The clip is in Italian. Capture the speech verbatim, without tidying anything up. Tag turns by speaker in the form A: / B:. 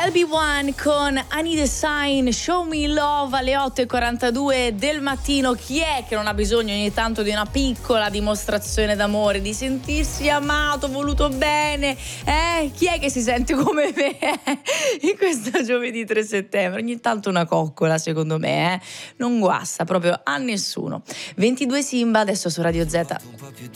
A: L B one con I Need a Sign, Show Me Love alle otto e quarantadue del mattino. Chi è che non ha bisogno ogni tanto di una piccola dimostrazione d'amore, di sentirsi amato, voluto bene? Eh? Chi è che si sente come me in questo giovedì tre settembre? Ogni tanto una coccola, secondo me, eh? Non guasta proprio a nessuno. ventidue Simba, adesso su Radio Z.